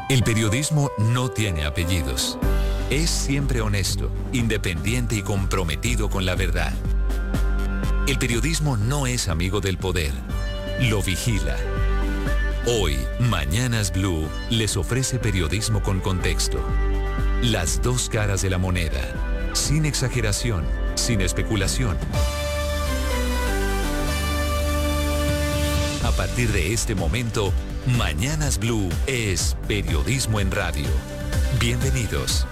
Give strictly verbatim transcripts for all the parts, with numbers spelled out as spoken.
El periodismo no tiene apellidos. Es siempre honesto, independiente y comprometido con la verdad. El periodismo no es amigo del poder, lo vigila. Hoy, Mañanas Blue les ofrece periodismo con contexto. Las dos caras de la moneda, sin exageración, sin especulación. A partir de este momento, Mañanas Blue es periodismo en radio. Bienvenidos.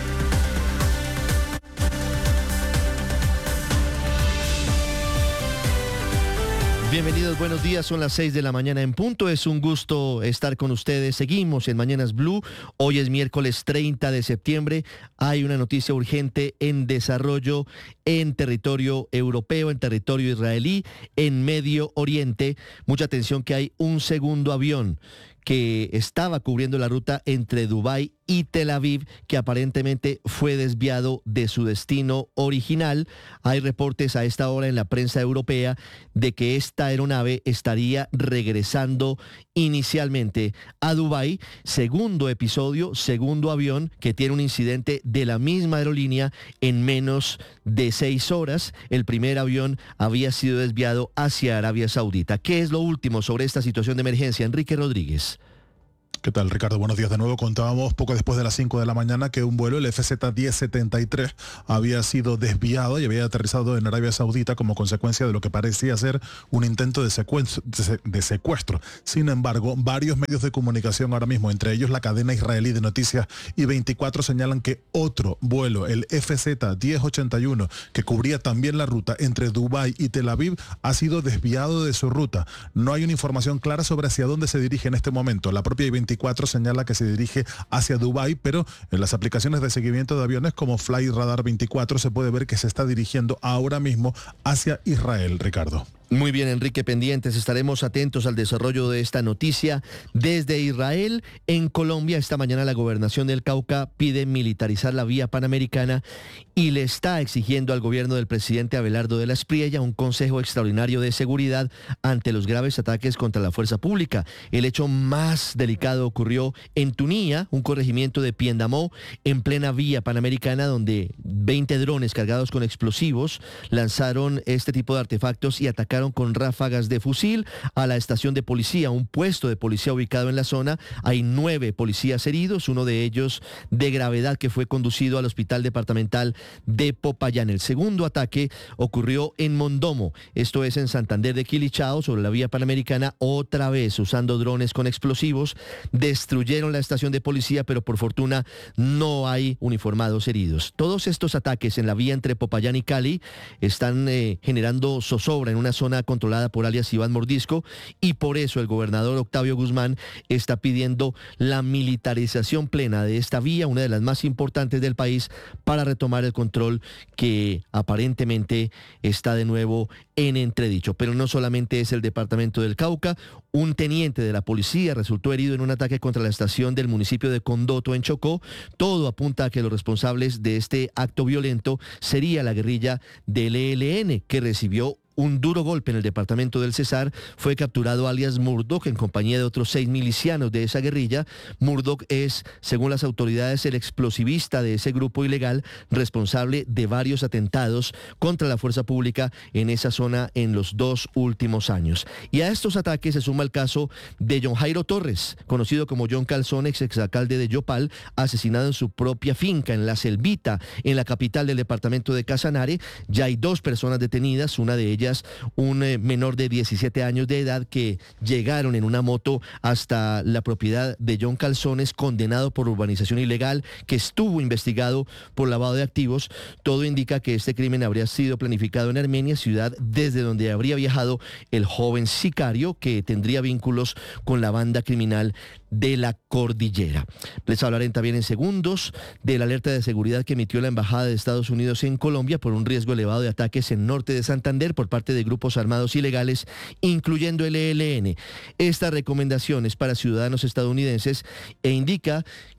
Bienvenidos, buenos días, son las seis de la mañana en punto, es un gusto estar con ustedes, seguimos en Mañanas Blue, hoy es miércoles treinta de septiembre, hay una noticia urgente en desarrollo en territorio europeo, en territorio israelí, en Medio Oriente, mucha atención que hay un segundo avión que estaba cubriendo la ruta entre Dubái y Tel Aviv, que aparentemente fue desviado de su destino original. Hay reportes a esta hora en la prensa europea de que esta aeronave estaría regresando inicialmente a Dubái. Segundo episodio, segundo avión que tiene un incidente de la misma aerolínea en menos de seis horas. El primer avión había sido desviado hacia Arabia Saudita. ¿Qué es lo último sobre esta situación de emergencia? Enrique Rodríguez. ¿Qué tal, Ricardo? Buenos días de nuevo. Contábamos poco después de las cinco de la mañana que un vuelo, el F Z diez setenta y tres, había sido desviado y había aterrizado en Arabia Saudita como consecuencia de lo que parecía ser un intento de secuestro. De secuestro. Sin embargo, varios medios de comunicación ahora mismo, entre ellos la cadena israelí de noticias I veinticuatro, señalan que otro vuelo, el F Z diez ochenta y uno, que cubría también la ruta entre Dubái y Tel Aviv, ha sido desviado de su ruta. No hay una información clara sobre hacia dónde se dirige en este momento. La propia I veinticuatro señala que se dirige hacia Dubái, pero en las aplicaciones de seguimiento de aviones como Flightradar veinticuatro se puede ver que se está dirigiendo ahora mismo hacia Israel, Ricardo. Muy bien, Enrique, pendientes, estaremos atentos al desarrollo de esta noticia. Desde Israel, en Colombia, esta mañana la Gobernación del Cauca pide militarizar la vía panamericana y le está exigiendo al gobierno del presidente Abelardo de la Espriella un consejo extraordinario de seguridad ante los graves ataques contra la fuerza pública. El hecho más delicado ocurrió en Tunía, un corregimiento de Piendamó, en plena vía panamericana, donde veinte drones cargados con explosivos lanzaron este tipo de artefactos y atacaron con ráfagas de fusil a la estación de policía, un puesto de policía ubicado en la zona. Hay nueve policías heridos, uno de ellos de gravedad, que fue conducido al hospital departamental de Popayán. El segundo ataque ocurrió en Mondomo, esto es en Santander de Quilichao, sobre la vía panamericana, otra vez usando drones con explosivos. Destruyeron la estación de policía, pero por fortuna no hay uniformados heridos. Todos estos ataques en la vía entre Popayán y Cali están eh, generando zozobra en una zona controlada por alias Iván Mordisco, y por eso el gobernador Octavio Guzmán está pidiendo la militarización plena de esta vía, una de las más importantes del país, para retomar el control que aparentemente está de nuevo en entredicho. Pero no solamente es el departamento del Cauca, un teniente de la policía resultó herido en un ataque contra la estación del municipio de Condoto en Chocó. Todo apunta a que los responsables de este acto violento sería la guerrilla del E L N, que recibió un duro golpe en el departamento del Cesar. Fue capturado alias Murdoch en compañía de otros seis milicianos de esa guerrilla. Murdoch es, según las autoridades, el explosivista de ese grupo ilegal, responsable de varios atentados contra la fuerza pública en esa zona en los dos últimos años. Y a estos ataques se suma el caso de John Jairo Torres, conocido como John Calzón, ex exalcalde de Yopal, asesinado en su propia finca en La Selvita, en la capital del departamento de Casanare. Ya hay dos personas detenidas, una de ellas un eh, menor de diecisiete años de edad, que llegaron en una moto hasta la propiedad de John Calzones, condenado por urbanización ilegal, que estuvo investigado por lavado de activos. Todo indica que este crimen habría sido planificado en Armenia, ciudad desde donde habría viajado el joven sicario, que tendría vínculos con la banda criminal de la Cordillera. Les hablaré también en segundos de la alerta de seguridad que emitió la Embajada de Estados Unidos en Colombia por un riesgo elevado de ataques en norte de Santander por parte de grupos armados ilegales, incluyendo el E L N. Esta recomendación es para ciudadanos estadounidenses e indica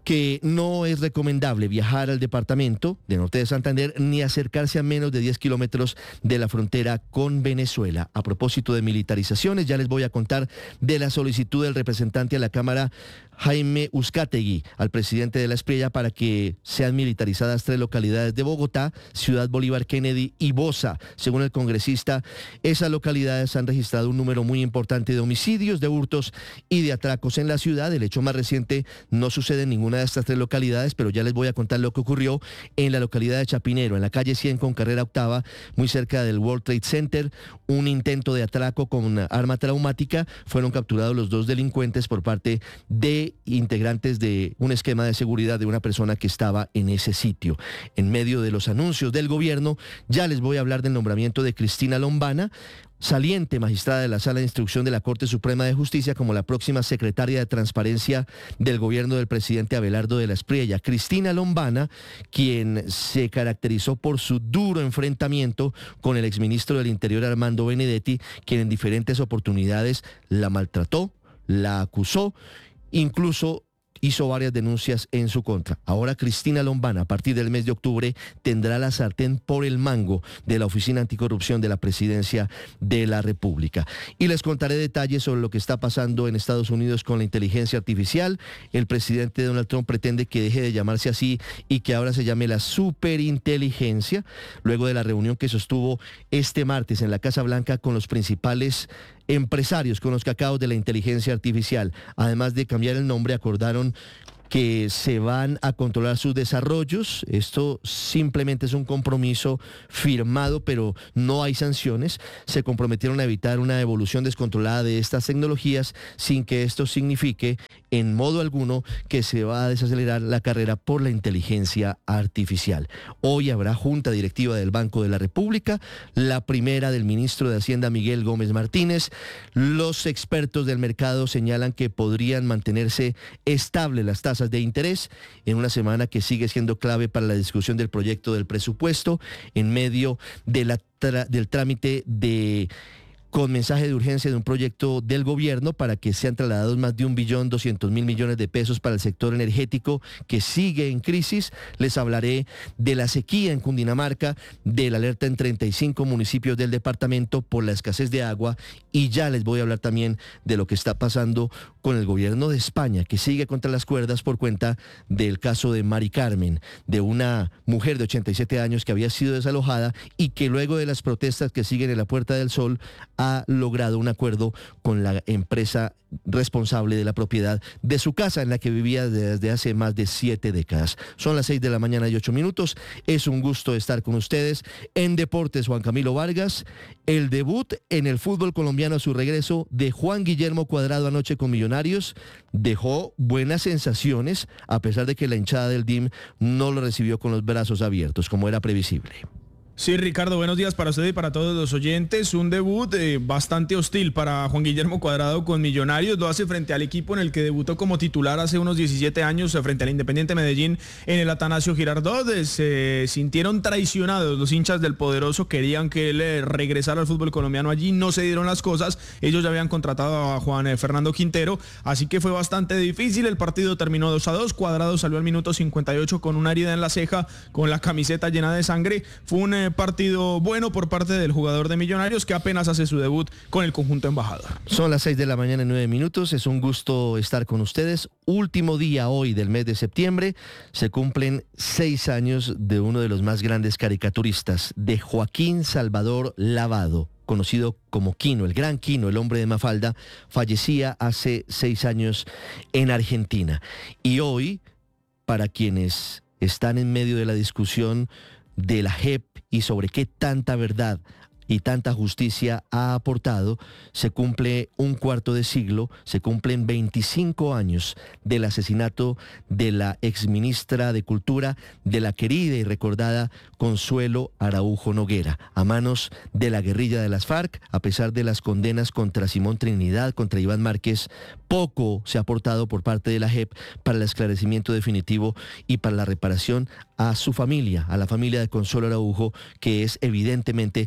que no es recomendable viajar al departamento de Norte de Santander ni acercarse a menos de diez kilómetros de la frontera con Venezuela. A propósito de militarizaciones, ya les voy a contar de la solicitud del representante a la Cámara, Jaime Uzcategui, al presidente de la Espriella para que sean militarizadas tres localidades de Bogotá, Ciudad Bolívar, Kennedy y Bosa. Según el congresista, esas localidades han registrado un número muy importante de homicidios, de hurtos y de atracos en la ciudad. El hecho más reciente no sucede en ninguna de estas tres localidades, pero ya les voy a contar lo que ocurrió en la localidad de Chapinero, en la calle cien con carrera octava, muy cerca del World Trade Center. Un intento de atraco con arma traumática. Fueron capturados los dos delincuentes por parte de integrantes de un esquema de seguridad de una persona que estaba en ese sitio. En medio de los anuncios del gobierno, ya les voy a hablar del nombramiento de Cristina Lombana, saliente magistrada de la Sala de Instrucción de la Corte Suprema de Justicia, como la próxima secretaria de Transparencia del gobierno del presidente Abelardo de la Espriella. Cristina Lombana, quien se caracterizó por su duro enfrentamiento con el exministro del Interior Armando Benedetti, quien en diferentes oportunidades la maltrató, la acusó, incluso hizo varias denuncias en su contra. Ahora Cristina Lombana, a partir del mes de octubre, tendrá la sartén por el mango de la Oficina Anticorrupción de la Presidencia de la República. Y les contaré detalles sobre lo que está pasando en Estados Unidos con la inteligencia artificial. El presidente Donald Trump pretende que deje de llamarse así y que ahora se llame la superinteligencia, luego de la reunión que sostuvo este martes en la Casa Blanca con los principales empresarios con los cacaos de la inteligencia artificial. Además de cambiar el nombre, acordaron que se van a controlar sus desarrollos. Esto simplemente es un compromiso firmado, pero no hay sanciones. Se comprometieron a evitar una evolución descontrolada de estas tecnologías sin que esto signifique en modo alguno que se va a desacelerar la carrera por la inteligencia artificial. Hoy habrá junta directiva del Banco de la República, la primera del ministro de Hacienda Miguel Gómez Martínez. Los expertos del mercado señalan que podrían mantenerse estables las tasas de interés en una semana que sigue siendo clave para la discusión del proyecto del presupuesto en medio de la tra- del trámite de con mensaje de urgencia de un proyecto del gobierno para que sean trasladados más de un billón doscientos mil millones de pesos para el sector energético que sigue en crisis. Les hablaré de la sequía en Cundinamarca, de la alerta en treinta y cinco municipios del departamento por la escasez de agua, y ya les voy a hablar también de lo que está pasando con el gobierno de España, que sigue contra las cuerdas por cuenta del caso de Mari Carmen, de una mujer de ochenta y siete años que había sido desalojada y que luego de las protestas que siguen en la Puerta del Sol ha logrado un acuerdo con la empresa responsable de la propiedad de su casa en la que vivía desde hace más de siete décadas. Son las seis de la mañana y ocho minutos. Es un gusto estar con ustedes. En Deportes, Juan Camilo Vargas, el debut en el fútbol colombiano a su regreso de Juan Guillermo Cuadrado anoche con Millonarios dejó buenas sensaciones, a pesar de que la hinchada del D I M no lo recibió con los brazos abiertos, como era previsible. Sí, Ricardo, buenos días para usted y para todos los oyentes. Un debut eh, bastante hostil para Juan Guillermo Cuadrado con Millonarios. Lo hace frente al equipo en el que debutó como titular hace unos diecisiete años, frente al Independiente Medellín en el Atanasio Girardot. Se sintieron traicionados los hinchas del Poderoso, querían que él regresara al fútbol colombiano allí, no se dieron las cosas. Ellos ya habían contratado a Juan Fernando Quintero, así que fue bastante difícil. El partido terminó dos a dos. Cuadrado salió al minuto cincuenta y ocho con una herida en la ceja, con la camiseta llena de sangre. Fue un partido bueno por parte del jugador de Millonarios, que apenas hace su debut con el conjunto embajador. Son las seis de la mañana y nueve minutos. Es un gusto estar con ustedes. Último día hoy del mes de septiembre. Se cumplen seis años de uno de los más grandes caricaturistas, de Joaquín Salvador Lavado, conocido como Quino, el gran Quino, el hombre de Mafalda. Fallecía hace seis años en Argentina. Y hoy, para quienes están en medio de la discusión de la J E P y sobre qué tanta verdad y tanta justicia ha aportado, se cumple un cuarto de siglo, se cumplen veinticinco años del asesinato de la exministra de Cultura, de la querida y recordada Consuelo Araújo Noguera, a manos de la guerrilla de las FARC. A pesar de las condenas contra Simón Trinidad, contra Iván Márquez, poco se ha aportado por parte de la J E P para el esclarecimiento definitivo y para la reparación a su familia, a la familia de Consuelo Araújo, que es evidentemente una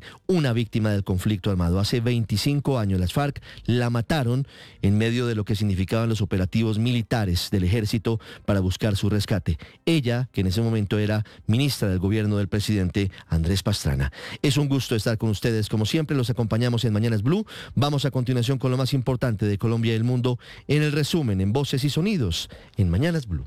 una víctima del conflicto armado. Hace veinticinco años las FARC la mataron en medio de lo que significaban los operativos militares del ejército para buscar su rescate. Ella, que en ese momento era ministra del gobierno del presidente Andrés Pastrana. Es un gusto estar con ustedes. Como siempre, los acompañamos en Mañanas Blue. Vamos a continuación con lo más importante de Colombia y el mundo en el resumen, en Voces y Sonidos, en Mañanas Blue.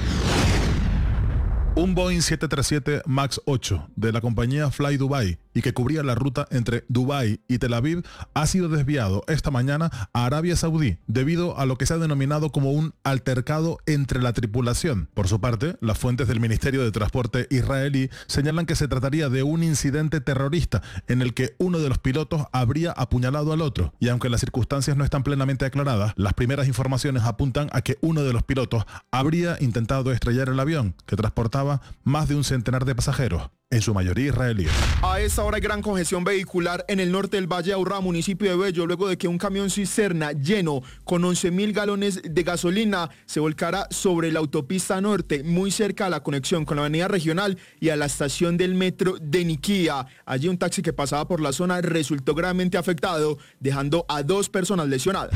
Un Boeing siete treinta y siete MAX ocho de la compañía Fly Dubai y que cubría la ruta entre Dubái y Tel Aviv ha sido desviado esta mañana a Arabia Saudí debido a lo que se ha denominado como un altercado entre la tripulación. Por su parte, las fuentes del Ministerio de Transporte israelí señalan que se trataría de un incidente terrorista en el que uno de los pilotos habría apuñalado al otro. Y aunque las circunstancias no están plenamente aclaradas, las primeras informaciones apuntan a que uno de los pilotos habría intentado estrellar el avión que transportaba más de un centenar de pasajeros, en su mayoría israelíes. A esta hora hay gran congestión vehicular en el norte del Valle de Aburrá, municipio de Bello, luego de que un camión cisterna lleno con once mil galones de gasolina se volcara sobre la autopista norte, muy cerca a la conexión con la avenida regional y a la estación del metro de Niquía. Allí un taxi que pasaba por la zona resultó gravemente afectado, dejando a dos personas lesionadas.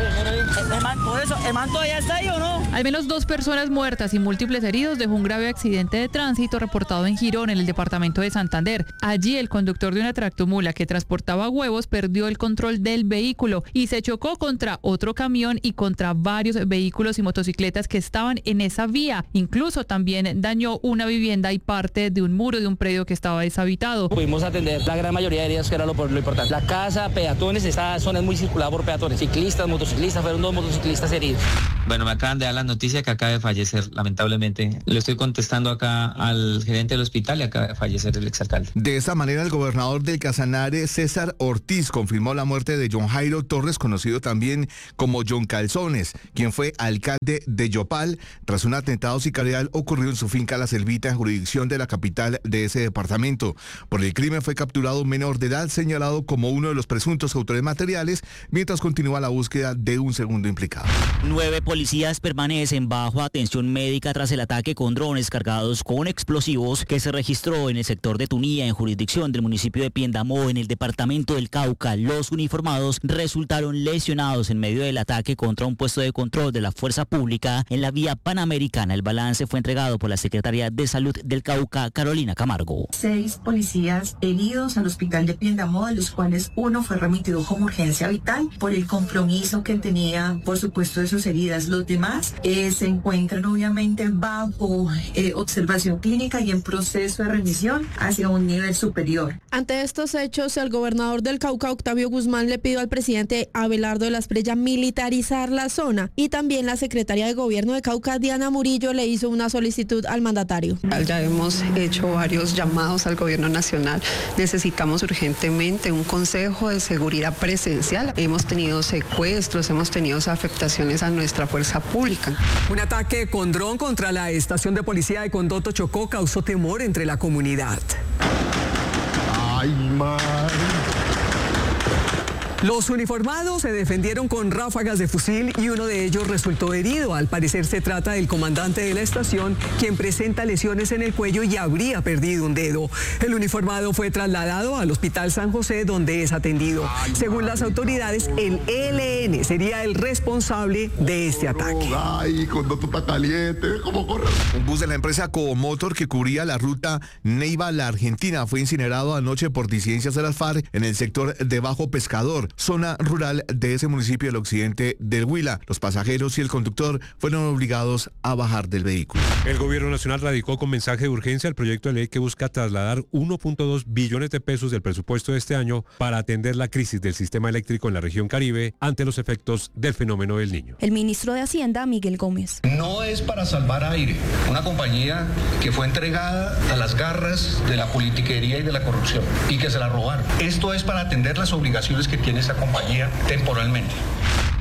¿Por eso, el man todavía está ahí o no? Al menos dos personas muertas y múltiples heridos dejó un grave accidente de tránsito reportado en Girón, en el departamento de Santander. Allí el conductor de una tractomula que transportaba huevos perdió el control del vehículo y se chocó contra otro camión y contra varios vehículos y motocicletas que estaban en esa vía. Incluso también dañó una vivienda y parte de un muro de un predio que estaba deshabitado. Pudimos atender la gran mayoría de heridos, que era lo, lo importante. La casa, peatones, esta zona es muy circulada por peatones, ciclistas, motociclistas, fueron dos motociclistas heridos. Bueno, me acaban de dar la noticia que acaba de fallecer, lamentablemente. Le estoy contestando acá al gerente del hospital y acaba de fallecer el exalcalde. De esta manera, el gobernador del Casanare, César Ortiz, confirmó la muerte de John Jairo Torres, conocido también como John Calzones, quien fue alcalde de Yopal tras un atentado sicarial ocurrido en su finca La Selvita, en jurisdicción de la capital de ese departamento. Por el crimen fue capturado un menor de edad señalado como uno de los presuntos autores materiales, mientras continúa la búsqueda de un segundo implicado. Nueve policías permanecen bajo atención médica tras el ataque con drones cargados con explosivos que se registró en el sector de Tunía, en jurisdicción del municipio de Piendamó, en el departamento del Cauca. Los uniformados resultaron lesionados en medio del ataque contra un puesto de control de la fuerza pública en la vía Panamericana. El balance fue entregado por la Secretaría de Salud del Cauca, Carolina Camargo. Seis policías heridos al hospital de Piendamó, de los cuales uno fue remitido como urgencia vital por el compromiso que tenía, por supuesto, de sus heridas. Los demás eh, se encuentran obviamente bajo eh, observación clínica y en proceso de remisión hacia un nivel superior. Ante estos hechos, el gobernador del Cauca, Octavio Guzmán, le pidió al presidente Abelardo de la Espriella militarizar la zona, y también la secretaria de gobierno de Cauca, Diana Murillo, le hizo una solicitud al mandatario. Ya hemos hecho varios llamados al gobierno nacional. Necesitamos urgentemente un consejo de seguridad presencial. Hemos tenido secuestros, hemos tenido afectaciones a nuestra fuerza pública. Un ataque con dron contra la estación de policía de Condoto Chocó causó temor entre la comunidad. Ay, madre. Los uniformados se defendieron con ráfagas de fusil y uno de ellos resultó herido. Al parecer se trata del comandante de la estación, quien presenta lesiones en el cuello y habría perdido un dedo. El uniformado fue trasladado al Hospital San José, donde es atendido. Según las autoridades, el E L N sería el responsable de este ataque. Ay, cuando tú estás caliente, ¿cómo corre? Un bus de la empresa Comotor que cubría la ruta Neiva-La Argentina fue incinerado anoche por disidencias de las FARC en el sector de Bajo Pescador, zona rural de ese municipio del occidente del Huila. Los pasajeros y el conductor fueron obligados a bajar del vehículo. El gobierno nacional radicó con mensaje de urgencia el proyecto de ley que busca trasladar uno punto dos billones de pesos del presupuesto de este año para atender la crisis del sistema eléctrico en la región Caribe ante los efectos del fenómeno del Niño. El ministro de Hacienda, Miguel Gómez. No es para salvar aire, una compañía que fue entregada a las garras de la politiquería y de la corrupción y que se la robaron. Esto es para atender las obligaciones que tiene esa compañía temporalmente.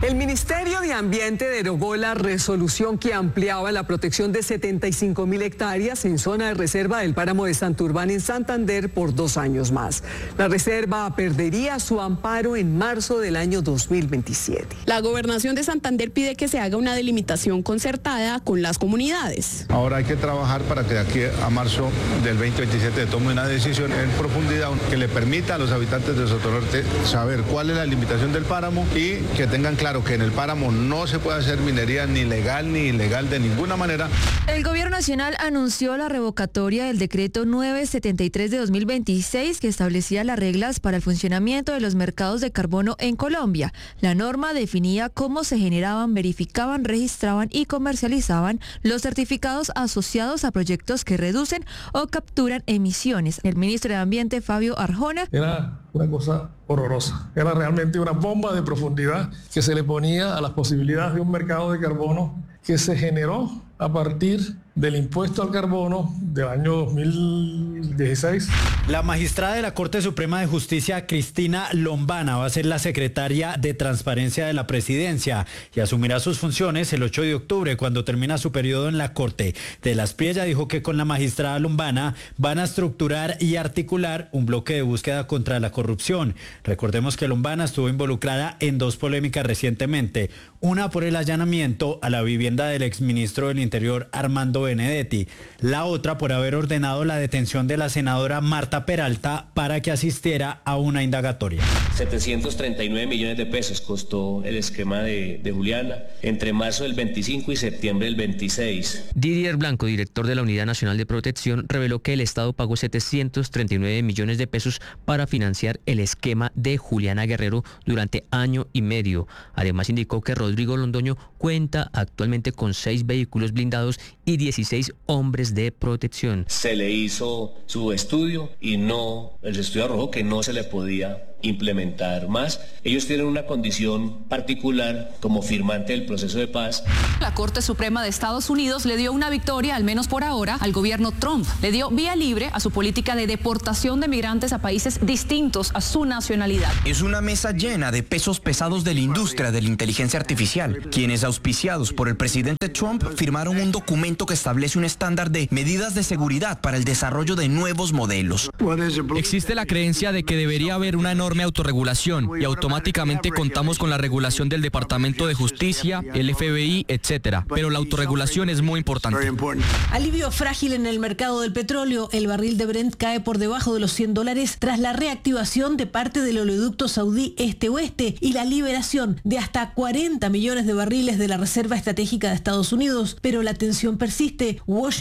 El Ministerio de Ambiente derogó la resolución que ampliaba la protección de setenta y cinco mil hectáreas en zona de reserva del páramo de Santurbán en Santander por dos años más. La reserva perdería su amparo en marzo del año dos mil veintisiete. La Gobernación de Santander pide que se haga una delimitación concertada con las comunidades. Ahora hay que trabajar para que de aquí a marzo del veinte veintisiete tome una decisión en profundidad que le permita a los habitantes de Sotonorte saber cuál es la limitación del páramo y que tengan claro que en el páramo no se puede hacer minería ni legal ni ilegal de ninguna manera. El Gobierno Nacional anunció la revocatoria del decreto novecientos setenta y tres de dos mil veintiséis que establecía las reglas para el funcionamiento de los mercados de carbono en Colombia. La norma definía cómo se generaban, verificaban, registraban y comercializaban los certificados asociados a proyectos que reducen o capturan emisiones. El ministro de Ambiente, Fabio Arjona, era una cosa horrorosa. Era realmente una bomba de profundidad que se le ponía a las posibilidades de un mercado de carbono que se generó a partir del impuesto al carbono del año dos mil dieciséis. La magistrada de la Corte Suprema de Justicia, Cristina Lombana, va a ser la secretaria de Transparencia de la Presidencia y asumirá sus funciones el ocho de octubre, cuando termina su periodo en la Corte. De las Priella dijo que con la magistrada Lombana van a estructurar y articular un bloque de búsqueda contra la corrupción. Recordemos que Lombana estuvo involucrada en dos polémicas recientemente, una por el allanamiento a la vivienda del exministro del Interior, Armando Benedetti, la otra por haber ordenado la detención de la senadora Marta Peralta para que asistiera a una indagatoria. setecientos treinta y nueve millones de pesos costó el esquema de, de Juliana entre marzo del veinticinco y septiembre del veintiséis. Didier Blanco, director de la Unidad Nacional de Protección, reveló que el Estado pagó setecientos treinta y nueve millones de pesos para financiar el esquema de Juliana Guerrero durante año y medio. Además indicó que Rodrigo Londoño cuenta actualmente con seis vehículos blindados y dieciséis hombres de protección. Se le hizo su estudio y no, el estudio arrojó que no se le podía implementar más. Ellos tienen una condición particular como firmante del proceso de paz. La Corte Suprema de Estados Unidos le dio una victoria, al menos por ahora, al gobierno Trump. Le dio vía libre a su política de deportación de migrantes a países distintos a su nacionalidad. Es una mesa llena de pesos pesados de la industria de la inteligencia artificial, quienes, auspiciados por el presidente Trump, firmaron un documento que establece un estándar de medidas de seguridad para el desarrollo de nuevos modelos. Existe la creencia de que debería haber una enorme autorregulación y automáticamente contamos con la regulación del Departamento de Justicia, el F B I, etcétera. Pero la autorregulación es muy importante. Alivio frágil en el mercado del petróleo. El barril de Brent cae por debajo de los cien dólares tras la reactivación de parte del oleoducto saudí este-oeste y la liberación de hasta cuarenta millones de barriles de la Reserva Estratégica de Estados Unidos. Pero la tensión persiste. Washington